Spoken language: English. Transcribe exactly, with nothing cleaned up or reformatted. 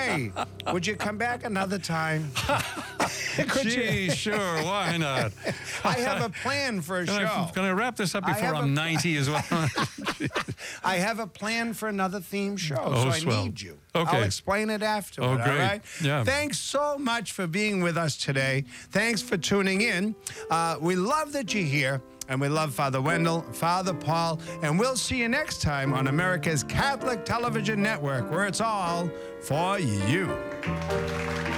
Hey, would you come back another time? Could Gee, you? sure, why not? I have a plan for a Can show. I, can I wrap this up I before have I'm a- ninety as well? I have a plan for another theme show, Oh, so I swell. need you. Okay. I'll explain it afterward, Oh, great. all right? Yeah. Thanks so much for being with us today. Thanks for tuning in. Uh, we love that you're here, and we love Father Wendell, Father Paul, and we'll see you next time on America's Catholic Television Network, where it's all for you.